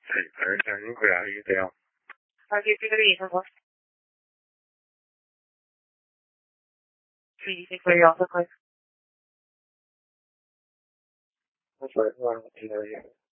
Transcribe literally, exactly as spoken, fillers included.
Sì, per nucleare idea. Anche il frigo. Sì, sì, quello questo. Non so, guarda,